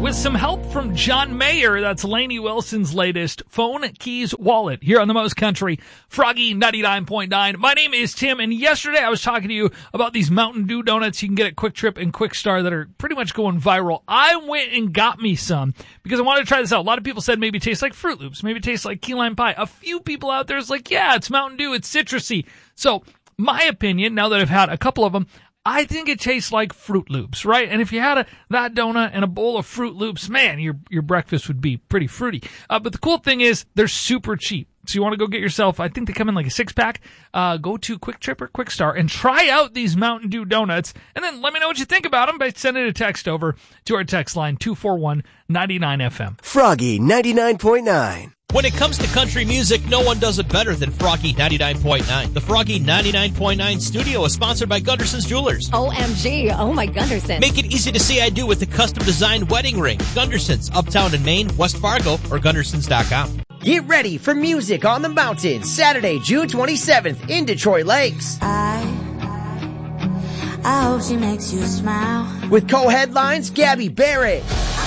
with some help from John Mayer. That's Lainey Wilson's latest Phone Keys Wallet here on the Most Country, Froggy 99.9. My name is Tim, and yesterday I was talking to you about these Mountain Dew donuts you can get at Quick Trip and Quick Star that are pretty much going viral. I went and got me some because I wanted to try this out. A lot of people said maybe it tastes like Fruit Loops, maybe it tastes like key lime pie. A few people out there is like, yeah, it's Mountain Dew, it's citrusy. So my opinion, now that I've had a couple of them, I think it tastes like Fruit Loops, right? And if you had that donut and a bowl of Fruit Loops, man, your breakfast would be pretty fruity. But the cool thing is they're super cheap. So you want to go get yourself, I think they come in like a 6-pack. Go to Quick Trip or Quick Star and try out these Mountain Dew donuts. And then let me know what you think about them by sending a text over to our text line, 241-99FM. Froggy 99.9. When it comes to country music, no one does it better than Froggy 99.9. The Froggy 99.9 studio is sponsored by Gunderson's Jewelers. OMG. Oh, my Gunderson. Make it easy to say I do with the custom-designed wedding ring. Gunderson's, Uptown in Maine, West Fargo, or Gundersons.com. Get ready for Music on the Mountain, Saturday, June 27th in Detroit Lakes. I hope she makes you smile. With co-headlines Gabby Barrett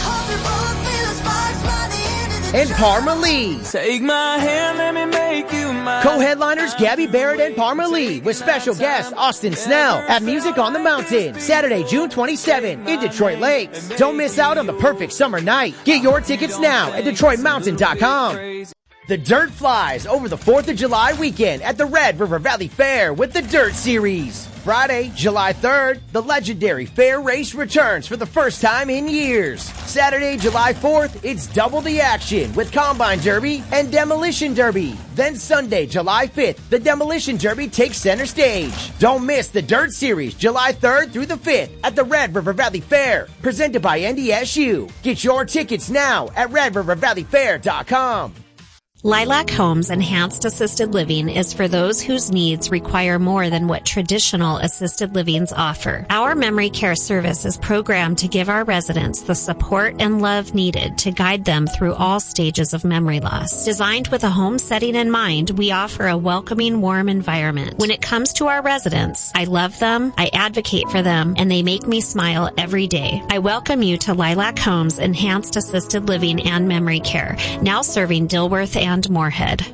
and Parma Lee. Take my hand, let me make you mine. Co-headliners Gabby Barrett and Parma Lee with special guest Austin Snell at Music on the Mountain, Saturday, June 27th in Detroit Lakes. Don't miss out on the perfect summer night. Get your tickets now at DetroitMountain.com. The Dirt flies over the 4th of July weekend at the Red River Valley Fair with the Dirt Series. Friday, July 3rd, the legendary fair race returns for the first time in years. Saturday, July 4th, it's double the action with Combine Derby and Demolition Derby. Then Sunday, July 5th, the Demolition Derby takes center stage. Don't miss the Dirt Series, July 3rd through the 5th at the Red River Valley Fair, presented by NDSU. Get your tickets now at RedRiverValleyFair.com. Lilac Homes Enhanced Assisted Living is for those whose needs require more than what traditional assisted livings offer. Our memory care service is programmed to give our residents the support and love needed to guide them through all stages of memory loss. Designed with a home setting in mind, we offer a welcoming, warm environment. When it comes to our residents, I love them, I advocate for them, and they make me smile every day. I welcome you to Lilac Homes Enhanced Assisted Living and Memory Care, now serving Dilworth and Moorhead.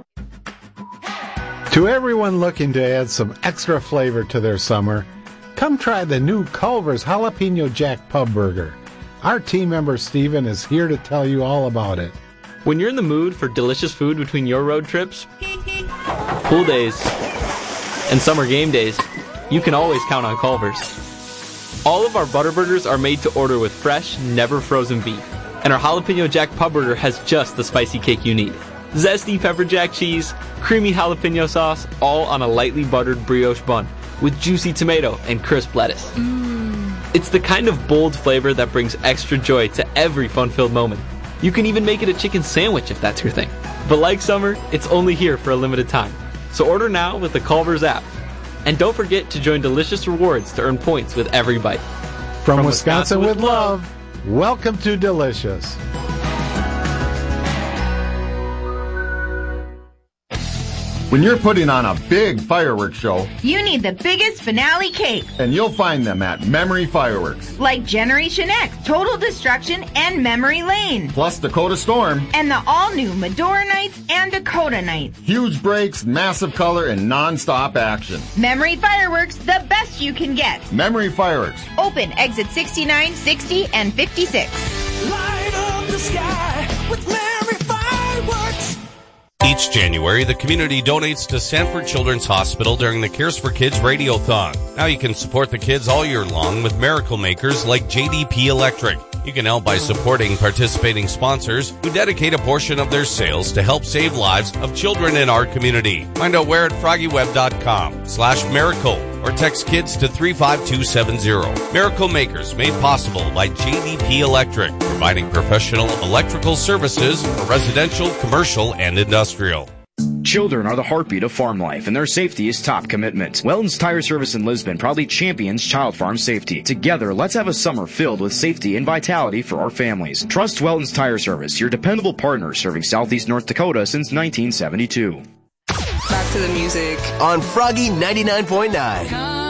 To everyone looking to add some extra flavor to their summer, come try the new Culver's Jalapeno Jack Pub Burger. Our team member Steven is here to tell you all about it. When you're in the mood for delicious food between your road trips, pool days, and summer game days, you can always count on Culver's. All of our butter burgers are made to order with fresh, never frozen beef, and our Jalapeno Jack Pub Burger has just the spicy kick you need. Zesty pepper jack cheese, creamy jalapeno sauce, all on a lightly buttered brioche bun with juicy tomato and crisp lettuce. It's the kind of bold flavor that brings extra joy to every fun-filled moment. You can even make it a chicken sandwich if that's your thing. But like summer, it's only here for a limited time. So order now with the Culver's app. And don't forget to join Delicious Rewards to earn points with every bite. From Wisconsin with love, welcome to Delicious. When you're putting on a big fireworks show, you need the biggest finale cake. And you'll find them at Memory Fireworks. Like Generation X, Total Destruction, and Memory Lane. Plus Dakota Storm. And the all-new Medora Nights and Dakota Nights. Huge breaks, massive color, and non-stop action. Memory Fireworks, the best you can get. Memory Fireworks. Open exit 69, 60, and 56. Light up the sky with Memory Fireworks. Each January, the community donates to Sanford Children's Hospital during the Cares for Kids Radiothon. Now you can support the kids all year long with miracle makers like JDP Electric. You can help by supporting participating sponsors who dedicate a portion of their sales to help save lives of children in our community. Find out where at FroggyWeb.com/miracle or text kids to 35270. Miracle Makers made possible by JDP Electric, providing professional electrical services for residential, commercial, and industrial. Children are the heartbeat of farm life, and their safety is top commitment. Welton's Tire Service in Lisbon proudly champions child farm safety. Together, let's have a summer filled with safety and vitality for our families. Trust Welton's Tire Service, your dependable partner serving Southeast North Dakota since 1972. Back to the music on Froggy 99.9.